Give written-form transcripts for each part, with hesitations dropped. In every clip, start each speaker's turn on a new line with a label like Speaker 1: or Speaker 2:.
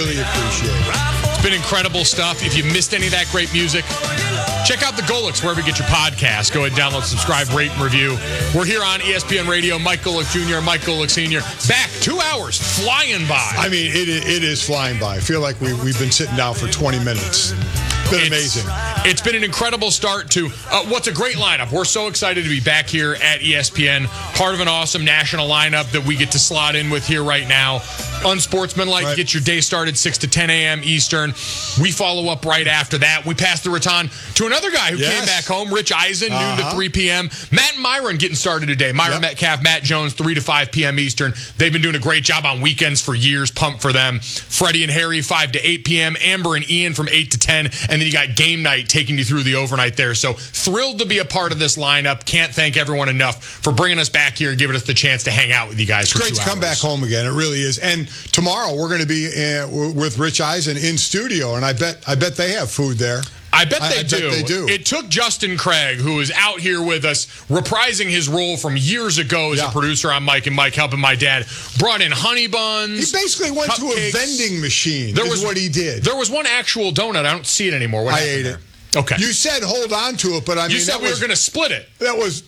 Speaker 1: Really appreciate it.
Speaker 2: It's been incredible stuff. If you missed any of that great music, check out the Golics wherever you get your podcast. Go ahead, download, subscribe, rate, and review. We're here on ESPN Radio. Mike Golic Jr., Mike Golic Sr. Back 2 hours, flying by.
Speaker 1: I mean, it is flying by. I feel like we've been sitting down for 20 minutes. It's been amazing.
Speaker 2: It's been an incredible start to what's a great lineup. We're so excited to be back here at ESPN, part of an awesome national lineup that we get to slot in with here right now. Unsportsmanlike, right. Get your day started 6 to 10 a.m. Eastern. We follow up right after that. We pass the baton to another guy who came back home, Rich Eisen, noon to 3 p.m. Matt and Myron getting started today. Myron Metcalf, Matt Jones, 3 to 5 p.m. Eastern. They've been doing a great job on weekends for years. Pumped for them. Freddie and Harry, 5 to 8 p.m. Amber and Ian from 8 to 10. And then you got Game Night taking you through the overnight there. So thrilled to be a part of this lineup. Can't thank everyone enough for bringing us back here and giving us the chance to hang out with you guys.
Speaker 1: It's great to come back home again. It really is. And tomorrow we're going to be with Rich Eisen in studio, and I bet they have food there.
Speaker 2: I bet they do. It took Justin Craig, who is out here with us, reprising his role from years ago as a producer on Mike and Mike, helping my dad. Brought in honey buns.
Speaker 1: He basically went to a vending machine. Is what he did.
Speaker 2: There was one actual donut. I don't see it anymore.
Speaker 1: I ate it.
Speaker 2: Okay.
Speaker 1: You said hold on to it, but I mean,
Speaker 2: you said we were going to split it.
Speaker 1: That was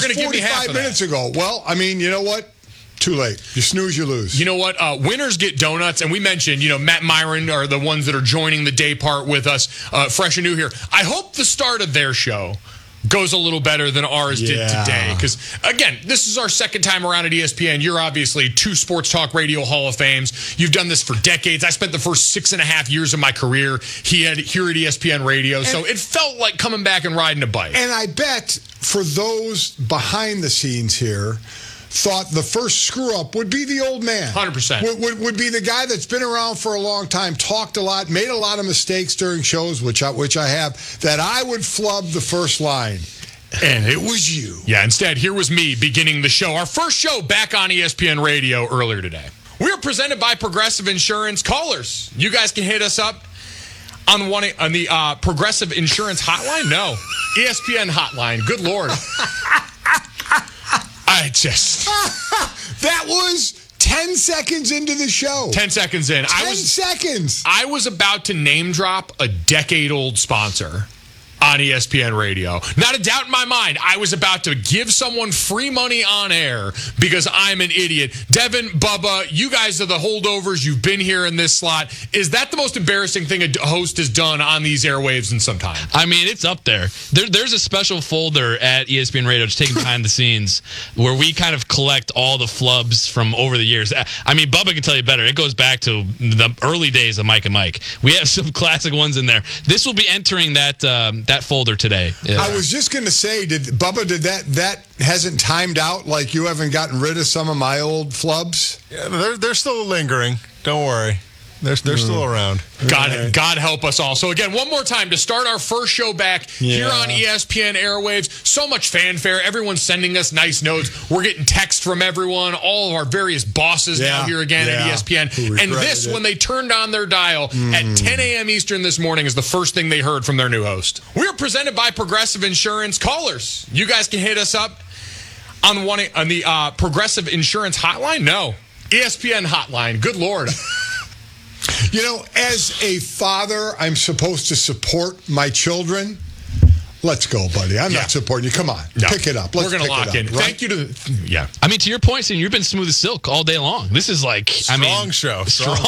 Speaker 1: 45 minutes ago. Well, I mean, you know what? Too late. You snooze, you lose.
Speaker 2: You know what? Winners get donuts. And we mentioned, Matt and Myron are the ones that are joining the day part with us, fresh and new here. I hope the start of their show goes a little better than ours did today. Because, again, this is our second time around at ESPN. You're obviously 2 Sports Talk Radio Hall of Fames. You've done this for decades. I spent the first 6.5 years of my career here at ESPN Radio. So it felt like coming back and riding a bike.
Speaker 1: And I bet for those behind the scenes here, thought the first screw-up would be the old man.
Speaker 2: 100%.
Speaker 1: Would be the guy that's been around for a long time, talked a lot, made a lot of mistakes during shows, which I have, that I would flub the first line. And it was you.
Speaker 2: Yeah, instead, here was me beginning the show. Our first show back on ESPN Radio earlier today. We are presented by Progressive Insurance. Callers, you guys can hit us up on the Progressive Insurance hotline. No, ESPN hotline. Good Lord.
Speaker 1: That was 10 seconds into the show.
Speaker 2: 10 seconds in.
Speaker 1: 10 seconds.
Speaker 2: I was about to name drop a decade-old sponsor on ESPN Radio. Not a doubt in my mind, I was about to give someone free money on air because I'm an idiot. Devin, Bubba, you guys are the holdovers. You've been here in this slot. Is that the most embarrassing thing a host has done on these airwaves in some time?
Speaker 3: I mean, it's up there. There's a special folder at ESPN Radio just taking behind the scenes where we kind of collect all the flubs from over the years. I mean, Bubba can tell you better. It goes back to the early days of Mike and Mike. We have some classic ones in there. This will be entering that folder today. Yeah.
Speaker 1: I was just going to say, Bubba, did that hasn't timed out? Like you haven't gotten rid of some of my old flubs?
Speaker 4: Yeah, they're still lingering. Don't worry. They're still around.
Speaker 2: God help us all. So again, one more time to start our first show back here on ESPN airwaves. So much fanfare. Everyone's sending us nice notes. We're getting texts from everyone. All of our various bosses now here again at ESPN. And this, when they turned on their dial at 10 a.m. Eastern this morning, is the first thing they heard from their new host. We are presented by Progressive Insurance. Callers, you guys can hit us up on the Progressive Insurance hotline. No, ESPN hotline. Good Lord.
Speaker 1: You know, as a father, I'm supposed to support my children. Let's go, buddy. I'm not supporting you. Come on. No. Pick it up.
Speaker 2: We're going to lock in.
Speaker 1: Right?
Speaker 2: Thank you to
Speaker 3: I mean, to your point, Steve, you've been smooth as silk all day long. This is like,
Speaker 4: strong show.
Speaker 3: Strong